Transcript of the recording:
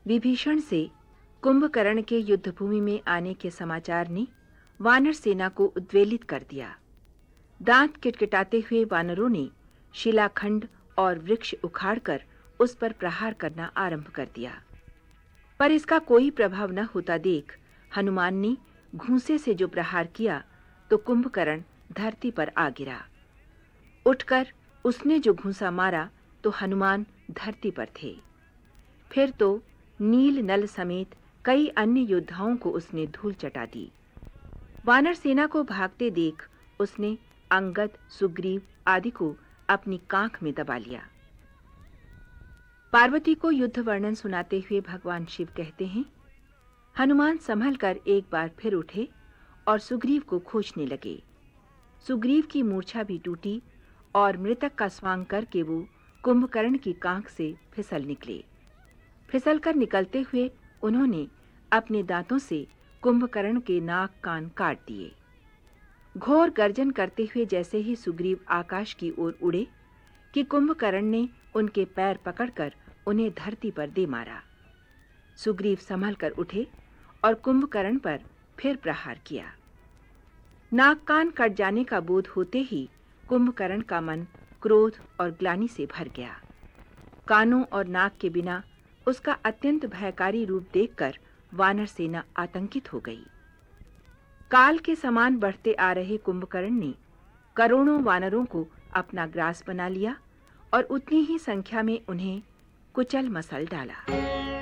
विभीषण से कुंभकर्ण के युद्धभूमि में आने के समाचार ने वानर सेना को उद्वेलित कर दिया। दांत किटकिटाते हुए वानरों ने शिलाखंड और वृक्ष उखाड़कर उस पर प्रहार करना आरंभ कर दिया, पर इसका कोई प्रभाव न होता देख हनुमान ने घूंसे से जो प्रहार किया तो कुंभकर्ण धरती पर आ गिरा। उठकर उसने जो घूंसा मारा तो हनुमान धरती पर थे। फिर तो नील नल समेत कई अन्य योद्धाओं को उसने धूल चटा दी। वानर सेना को भागते देख उसने अंगद, सुग्रीव आदि को अपनी कांख में दबा लिया। पार्वती को युद्ध वर्णन सुनाते हुए भगवान शिव कहते हैं, हनुमान संभल कर एक बार फिर उठे और सुग्रीव को खोजने लगे। सुग्रीव की मूर्छा भी टूटी और मृतक का स्वांग करके वो कुंभकर्ण की कांख से फिसल निकले। फिसलकर निकलते हुए उन्होंने अपने दांतों से कुंभकर्ण के नाक कान काट दिए। घोर गर्जन करते हुए जैसे ही सुग्रीव आकाश की ओर उड़े कि कुंभकर्ण ने उनके पैर पकड़कर उन्हें धरती पर दे मारा। सुग्रीव संभल कर उठे और कुंभकर्ण पर फिर प्रहार किया। नाक कान कट जाने का बोध होते ही कुंभकर्ण का मन क्रोध और ग्लानि से भर गया। कानों और नाक के बिना उसका अत्यंत भयकारी रूप देखकर वानर सेना आतंकित हो गई। काल के समान बढ़ते आ रहे कुंभकर्ण ने करोड़ों वानरों को अपना ग्रास बना लिया और उतनी ही संख्या में उन्हें कुचल मसल डाला।